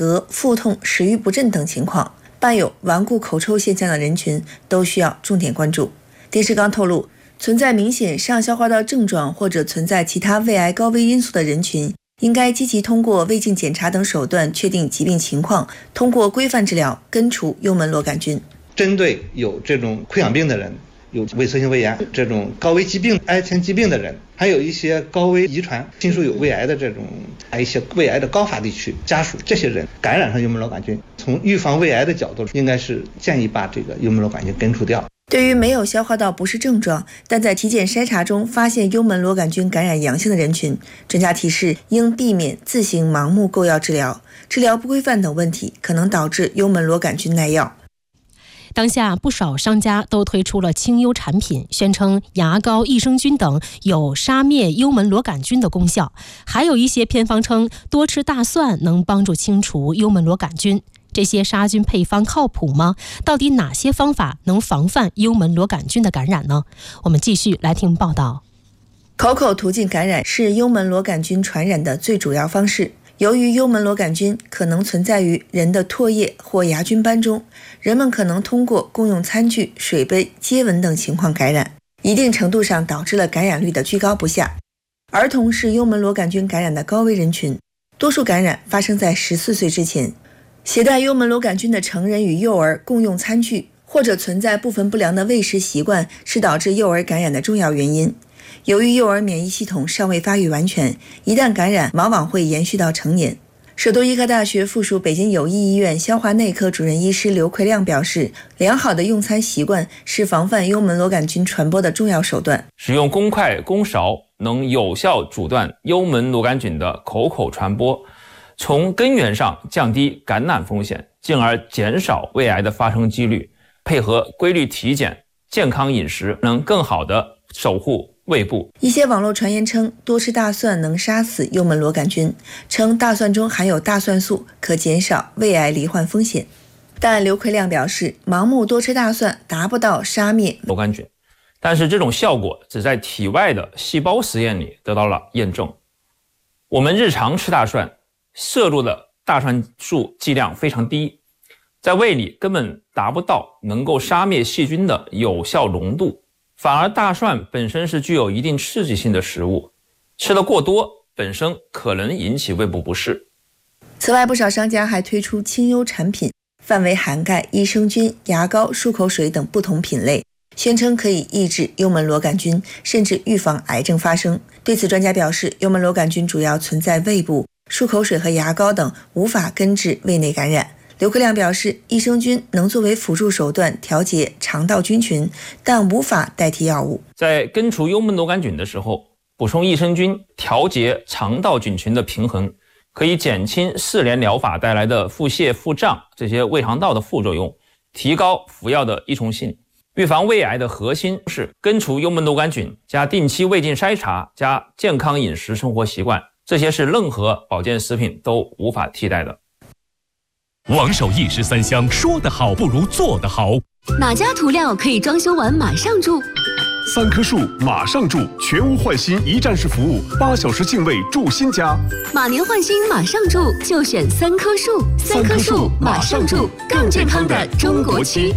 嗝、腹痛、食欲不振等情况，伴有顽固口臭现象的人群都需要重点关注。丁世刚透露，存在明显上消化道症状或者存在其他胃癌高危因素的人群，应该积极通过胃镜检查等手段确定疾病情况，通过规范治疗根除幽门螺杆菌。 针对有这种溃疡病的人，有萎缩性胃炎这种高危疾病、癌前疾病的人，还有一些高危遗传亲属有胃癌的这种，还有一些胃癌的高发地区家属，这些人感染上幽门螺杆菌，从预防胃癌的角度，应该是建议把这个幽门螺杆菌根除掉。 对于没有消化道不适症状，但在体检筛查中发现幽门螺杆菌感染阳性的人群，专家提示应避免自行盲目购药治疗，治疗不规范等问题可能导致幽门螺杆菌耐药。 当下不少商家都推出了清幽产品，宣称牙膏、益生菌等有杀灭幽门螺杆菌的功效，还有一些偏方称多吃大蒜能帮助清除幽门螺杆菌。这些杀菌配方靠谱吗？到底哪些方法能防范幽门螺杆菌的感染呢？我们继续来听报道。 口口途径感染是幽门螺杆菌传染的最主要方式。由于幽门螺杆菌可能存在于人的唾液或牙菌斑中，人们可能通过共用餐具、水杯、接吻等情况感染，一定程度上导致了感染率的居高不下。儿童是幽门螺杆菌感染的高危人群，多数感染发生在14岁之前。携带幽门螺杆菌的成人与幼儿共用餐具，或者存在部分不良的喂食习惯，是导致幼儿感染的重要原因。由于幼儿免疫系统尚未发育完全，一旦感染往往会延续到成年。首都医科大学附属北京友谊医院消化内科主任医师刘奎亮表示，良好的用餐习惯是防范幽门螺杆菌传播的重要手段。 使用公筷公勺能有效阻断幽门螺杆菌的口口传播，从根源上降低感染风险，进而减少胃癌的发生几率。配合规律体检、健康饮食，能更好地守护胃部。 一些网络传言称多吃大蒜能杀死幽门螺杆菌，称大蒜中含有大蒜素，可减少胃癌罹患风险。但刘奎亮表示，盲目多吃大蒜达不到杀灭螺杆菌，但是这种效果只在体外的细胞实验里得到了验证。我们日常吃大蒜，摄入的大蒜素剂量非常低，在胃里根本达不到能够杀灭细菌的有效浓度，反而大蒜本身是具有一定刺激性的食物，吃得过多本身可能引起胃部不适。 此外，不少商家还推出清幽产品，范围涵盖益生菌、牙膏、漱口水等不同品类，宣称可以抑制幽门螺杆菌，甚至预防癌症发生。对此，专家表示，幽门螺杆菌主要存在胃部，漱口水和牙膏等无法根治胃内感染。刘克亮表示，益生菌能作为辅助手段调节肠道菌群，但无法代替药物。 在根除幽门螺杆菌的时候，补充益生菌调节肠道菌群的平衡，可以减轻4联疗法带来的腹泻、腹胀这些胃肠道的副作用，提高服药的依从性。预防胃癌的核心是根除幽门螺杆菌加定期胃镜筛查加健康饮食生活习惯，这些是任何保健食品都无法替代的。 王守义13香，说得好不如做得好。 哪家涂料可以装修完马上住 ？3棵树马上住，全屋换新一站式服务，8小时净位住新家。 马年换新马上住，就选3棵树。3棵树马上住，更健康的中国区。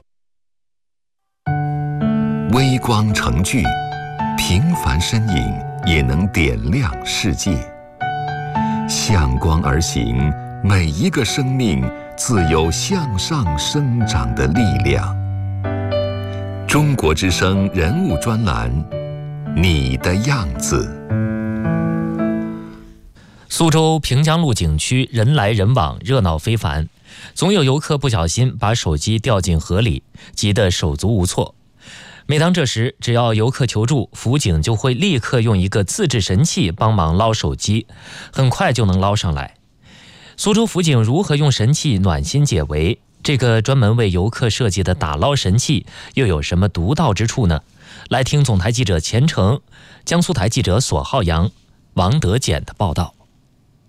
微光成炬，平凡身影也能点亮世界。向光而行，每一个生命自有向上生长的力量。中国之声人物专栏，你的样子。 苏州平江路景区人来人往，热闹非凡，总有游客不小心把手机掉进河里，急得手足无措。每当这时，只要游客求助，辅警就会立刻用一个自制神器帮忙捞手机，很快就能捞上来。苏州辅警如何用神器暖心解围？这个专门为游客设计的打捞神器又有什么独到之处呢？来听总台记者钱成、江苏台记者索浩洋、王德简的报道。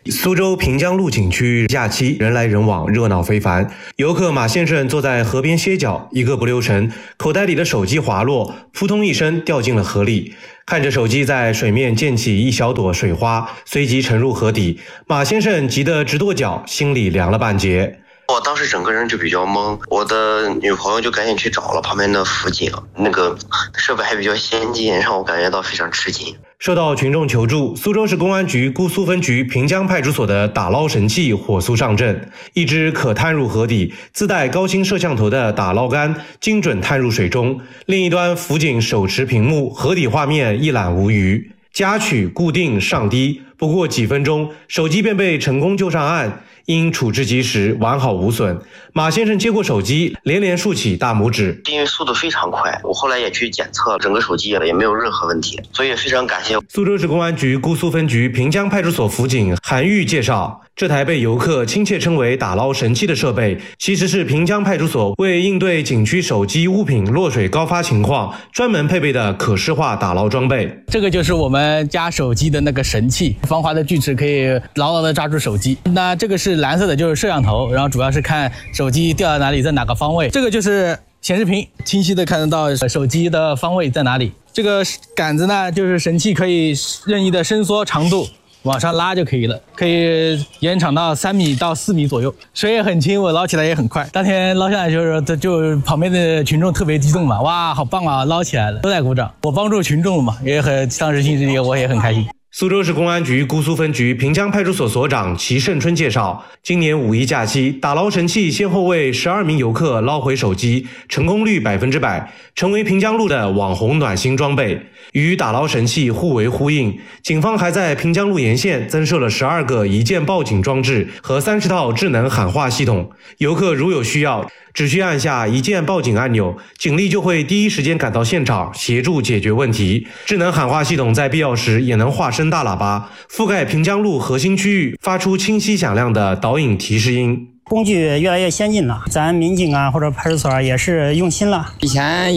苏州平江路景区假期人来人往，热闹非凡。游客马先生坐在河边歇脚，一个不留神，口袋里的手机滑落，扑通一声掉进了河里。看着手机在水面溅起一小朵水花，随即沉入河底，马先生急得直跺脚，心里凉了半截。 我当时整个人就比较懵，我的女朋友就赶紧去找了旁边的辅警，那个设备还比较先进，让我感觉到非常吃惊。 受到群众求助，苏州市公安局姑苏分局平江派出所的打捞神器火速上阵，一只可探入河底、自带高清摄像头的打捞竿精准探入水中，另一端辅警手持屏幕，河底画面一览无余。夹取、固定、上低，不过几分钟，手机便被成功救上岸。因处置及时，完好无损。马先生接过手机，连连竖起大拇指。 因为速度非常快，我后来也去检测，整个手机也没有任何问题，所以非常感谢。 苏州市公安局姑苏分局平江派出所辅警韩玉介绍，这台被游客亲切称为打捞神器的设备，其实是平江派出所为应对景区手机物品落水高发情况专门配备的可视化打捞装备。 这个就是我们夹手机的那个神器，防滑的锯齿可以牢牢的抓住手机。那这个是蓝色的，就是摄像头，然后主要是看手机掉在哪里，在哪个方位。这个就是显示屏，清晰的看得到手机的方位在哪里。这个杆子呢，就是神器可以任意的伸缩长度，往上拉就可以了，可以延长到3米到4米左右。水也很清，我捞起来也很快。当天捞下来就旁边的群众特别激动嘛，哇，好棒啊，捞起来了，都在鼓掌。我帮助群众了嘛，也很当时心里我也很开心。 苏州市公安局姑苏分局平江派出所所长齐胜春介绍，今年5·1假期，打捞神器先后为12名游客捞回手机，成功率100%，成为平江路的网红暖心装备。与打捞神器互为呼应，警方还在平江路沿线增设了12个一键报警装置和30套智能喊话系统。游客如有需要，只需按下一键报警按钮，警力就会第一时间赶到现场协助解决问题。智能喊话系统在必要时也能化身大喇叭，覆盖平江路核心区域，发出清晰响亮的导引提示音。 工具越来越先进了，咱民警啊或者派出所也是用心了。 以前